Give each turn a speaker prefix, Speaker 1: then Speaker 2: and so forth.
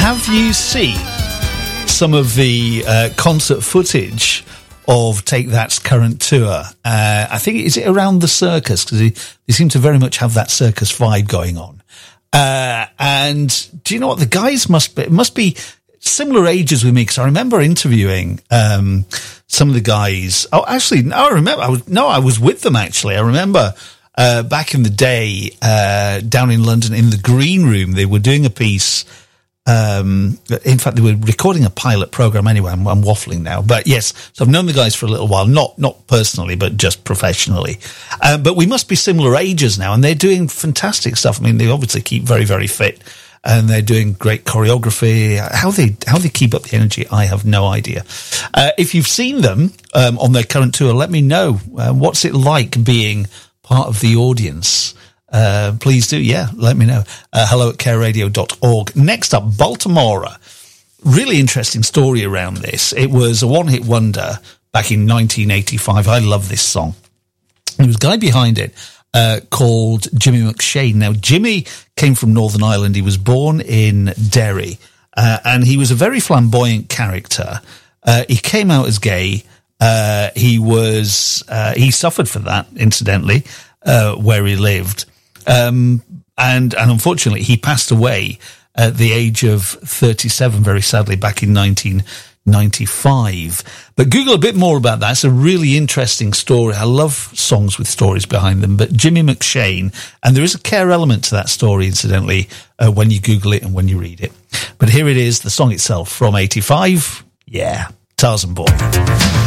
Speaker 1: Have you seen some of the concert footage of Take That's current tour? I think, is it around the circus? Because they seem to very much have that circus vibe going on. And do you know what? The guys must be similar ages with me, because I remember interviewing some of the guys. Oh, actually, no, I was with them, actually. I remember back in the day down in London in the Green Room, they were doing a piece. In fact, they were recording a pilot program anyway. I'm waffling now, but yes. So I've known the guys for a little while, not personally, but just professionally. But we must be similar ages now, and they're doing fantastic stuff. I mean, they obviously keep very, very fit, and they're doing great choreography. How they keep up the energy, I have no idea. If you've seen them on their current tour, let me know. What's it like being part of the audience? Please do, let me know. hello@careradio.org. Next up, Baltimora. Really interesting story around this. It was a one-hit wonder back in 1985. I love this song. There was a guy behind it called Jimmy McShane. Now, Jimmy came from Northern Ireland. He was born in Derry, and he was a very flamboyant character. He came out as gay. He suffered for that, incidentally, where he lived. And unfortunately, he passed away at the age of 37, very sadly, back in 1995. But Google a bit more about that. It's a really interesting story. I love songs with stories behind them. But Jimmy McShane, and there is a care element to that story, incidentally, when you Google it and when you read it. But here it is, the song itself from 85. Yeah, Tarzan Boy.